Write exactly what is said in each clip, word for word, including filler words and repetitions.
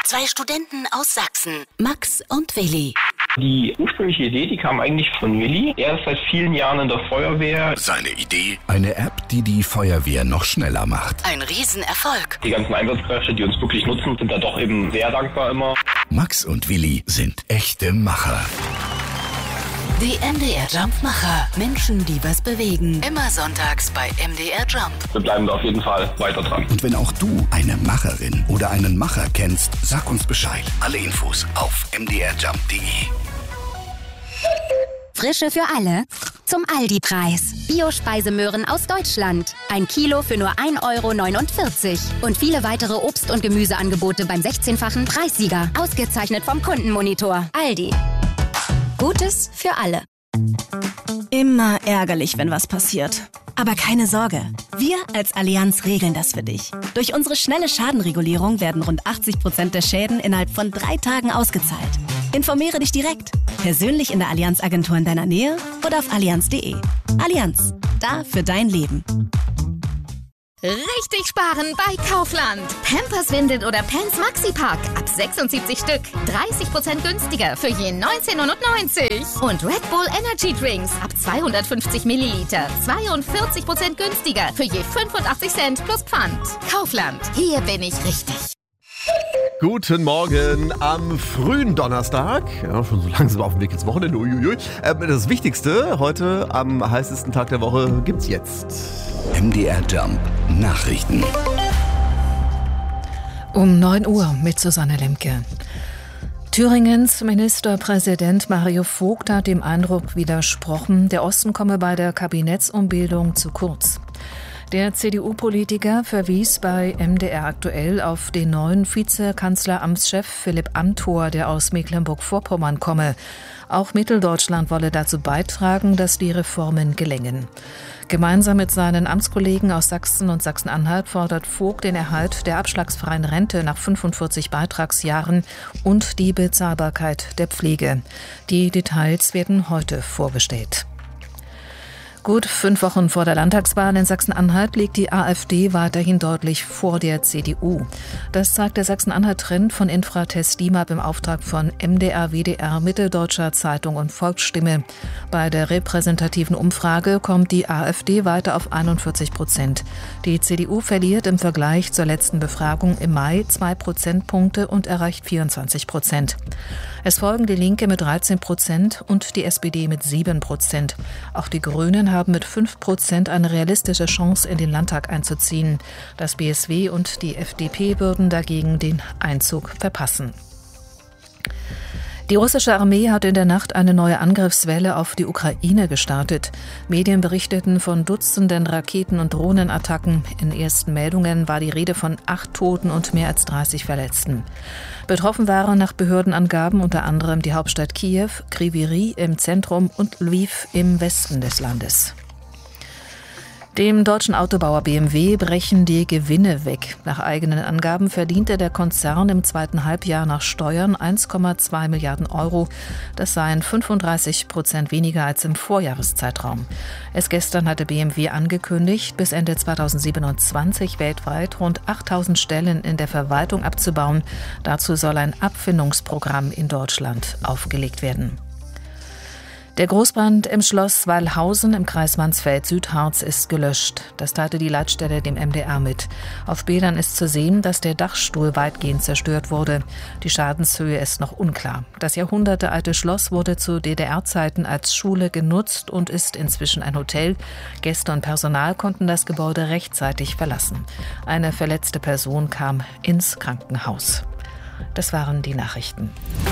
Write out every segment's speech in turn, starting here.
Zwei Studenten aus Sachsen, Max und Willi. Die ursprüngliche Idee, die kam eigentlich von Willi. Er ist seit vielen Jahren in der Feuerwehr. Seine Idee? Eine App, die die Feuerwehr noch schneller macht. Ein Riesenerfolg. Die ganzen Einsatzkräfte, die uns wirklich nutzen, sind da doch eben sehr dankbar immer. Max und Willi sind echte Macher. Die M D R Jump-Macher. Menschen, die was bewegen. Immer sonntags bei M D R Jump. Wir bleiben da auf jeden Fall weiter dran. Und wenn auch du eine Macherin oder einen Macher kennst, sag uns Bescheid. Alle Infos auf m d r jump punkt d e. Frische für alle zum Aldi-Preis. Bio-Speisemöhren aus Deutschland. Ein Kilo für nur ein Euro neunundvierzig. Und viele weitere Obst- und Gemüseangebote beim sechzehnfachen Preissieger. Ausgezeichnet vom Kundenmonitor. Aldi. Gutes für alle. Immer ärgerlich, wenn was passiert. Aber keine Sorge, wir als Allianz regeln das für dich. Durch unsere schnelle Schadenregulierung werden rund achtzig Prozent der Schäden innerhalb von drei Tagen ausgezahlt. Informiere dich direkt, persönlich in der Allianz-Agentur in deiner Nähe oder auf allianz punkt de. Allianz, da für dein Leben. Richtig sparen bei Kaufland. Pampers, Windeln oder Pants Maxi-Pack ab sechsundsiebzig Stück. dreißig Prozent günstiger für je neunzehn neunundneunzig. Und Red Bull Energy Drinks ab zweihundertfünfzig Milliliter. zweiundvierzig Prozent günstiger für je fünfundachtzig Cent plus Pfand. Kaufland, hier bin ich richtig. Guten Morgen am frühen Donnerstag. Ja, schon so langsam auf dem Weg ins Wochenende. Uiuiui. Das Wichtigste heute am heißesten Tag der Woche gibt's jetzt. M D R Jump Nachrichten. Um neun Uhr mit Susanne Lemke. Thüringens Ministerpräsident Mario Vogt hat dem Eindruck widersprochen, der Osten komme bei der Kabinettsumbildung zu kurz. Der C D U-Politiker verwies bei M D R aktuell auf den neuen Vizekanzleramtschef Philipp Amthor, der aus Mecklenburg-Vorpommern komme. Auch Mitteldeutschland wolle dazu beitragen, dass die Reformen gelingen. Gemeinsam mit seinen Amtskollegen aus Sachsen und Sachsen-Anhalt fordert Vogt den Erhalt der abschlagsfreien Rente nach fünfundvierzig Beitragsjahren und die Bezahlbarkeit der Pflege. Die Details werden heute vorgestellt. Gut fünf Wochen vor der Landtagswahl in Sachsen-Anhalt liegt die AfD weiterhin deutlich vor der C D U. Das zeigt der Sachsen-Anhalt-Trend von Infratest DIMAP im Auftrag von M D R, W D R, Mitteldeutscher Zeitung und Volksstimme. Bei der repräsentativen Umfrage kommt die AfD weiter auf einundvierzig Prozent. Die C D U verliert im Vergleich zur letzten Befragung im Mai zwei Prozentpunkte und erreicht vierundzwanzig Prozent. Es folgen die Linke mit dreizehn Prozent und die S P D mit sieben Prozent. Auch die Grünen haben mit fünf Prozent eine realistische Chance, in den Landtag einzuziehen. Das B S W und die F D P würden dagegen den Einzug verpassen. Die russische Armee hat in der Nacht eine neue Angriffswelle auf die Ukraine gestartet. Medien berichteten von Dutzenden Raketen- und Drohnenattacken. In ersten Meldungen war die Rede von acht Toten und mehr als dreißig Verletzten. Betroffen waren nach Behördenangaben unter anderem die Hauptstadt Kiew, Kryvyi Rih im Zentrum und Lviv im Westen des Landes. Dem deutschen Autobauer B M W brechen die Gewinne weg. Nach eigenen Angaben verdiente der Konzern im zweiten Halbjahr nach Steuern eins Komma zwei Milliarden Euro. Das seien fünfunddreißig Prozent weniger als im Vorjahreszeitraum. Erst gestern hatte B M W angekündigt, bis Ende zweitausendsiebenundzwanzig weltweit rund achttausend Stellen in der Verwaltung abzubauen. Dazu soll ein Abfindungsprogramm in Deutschland aufgelegt werden. Der Großbrand im Schloss Wallhausen im Kreis Mansfeld-Südharz ist gelöscht. Das teilte die Leitstelle dem M D R mit. Auf Bildern ist zu sehen, dass der Dachstuhl weitgehend zerstört wurde. Die Schadenshöhe ist noch unklar. Das jahrhundertealte Schloss wurde zu D D R-Zeiten als Schule genutzt und ist inzwischen ein Hotel. Gäste und Personal konnten das Gebäude rechtzeitig verlassen. Eine verletzte Person kam ins Krankenhaus. Das waren die Nachrichten.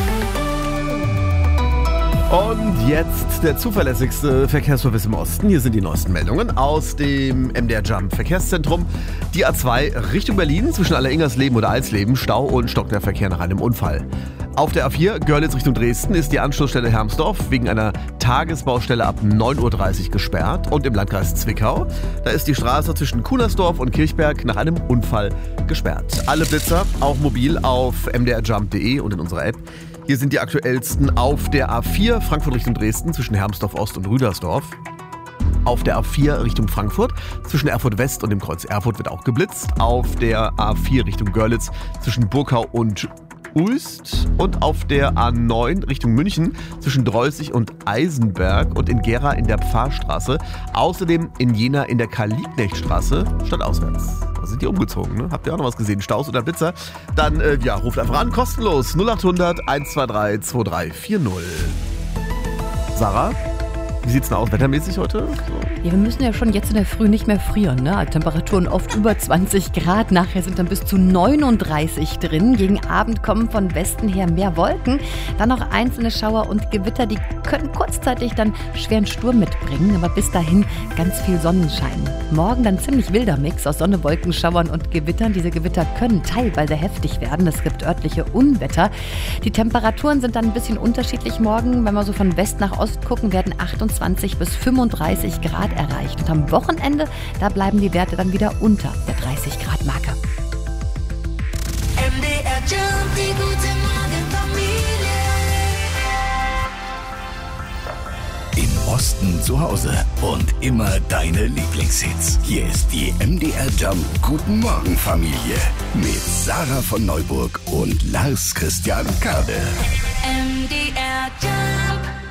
Und jetzt der zuverlässigste Verkehrsservice im Osten. Hier sind die neuesten Meldungen aus dem M D R Jump Verkehrszentrum. Die A zwei Richtung Berlin zwischen Alleringersleben und Alsleben, Stau und stockender Verkehr nach einem Unfall. Auf der A vier Görlitz Richtung Dresden ist die Anschlussstelle Hermsdorf wegen einer Tagesbaustelle ab neun Uhr dreißig gesperrt. Und im Landkreis Zwickau, da ist die Straße zwischen Kunersdorf und Kirchberg nach einem Unfall gesperrt. Alle Blitzer, auch mobil, auf m d r jump punkt d e und in unserer App. Hier sind die aktuellsten auf der A vier Frankfurt Richtung Dresden zwischen Hermsdorf Ost und Rüdersdorf. Auf der A vier Richtung Frankfurt zwischen Erfurt West und dem Kreuz Erfurt wird auch geblitzt. Auf der A vier Richtung Görlitz zwischen Burkau und Ulst und auf der A neun Richtung München zwischen Dreuzig und Eisenberg und in Gera in der Pfarrstraße. Außerdem in Jena in der Karl-Liebknecht-Straße stadtauswärts. Da sind die umgezogen, ne? Habt ihr auch noch was gesehen? Staus oder Blitzer? Dann, äh, ja, ruft einfach an, kostenlos. null acht hundert eins zwei drei zwei drei vier null. Sarah, wie sieht's denn aus wettermäßig heute? So. Ja, wir müssen ja schon jetzt in der Früh nicht mehr frieren, ne? Temperaturen oft über zwanzig Grad, nachher sind dann bis zu neununddreißig drin. Gegen Abend kommen von Westen her mehr Wolken, dann noch einzelne Schauer und Gewitter, die können kurzzeitig dann schweren Sturm mitbringen, aber bis dahin ganz viel Sonnenschein. Morgen dann ziemlich wilder Mix aus Sonne, Wolken, Schauern und Gewittern. Diese Gewitter können teilweise heftig werden, es gibt örtliche Unwetter. Die Temperaturen sind dann ein bisschen unterschiedlich morgen. Wenn wir so von West nach Ost gucken, werden achtundzwanzig bis fünfunddreißig Grad erreicht. Und am Wochenende, da bleiben die Werte dann wieder unter der dreißig Grad Marke. M D R Jump, die gute Morgenfamilie. Im Osten zu Hause und immer deine Lieblingshits. Hier ist die M D R Jump Guten Morgen Familie mit Sarah von Neuburg und Lars Christian Kade. M D R Jump.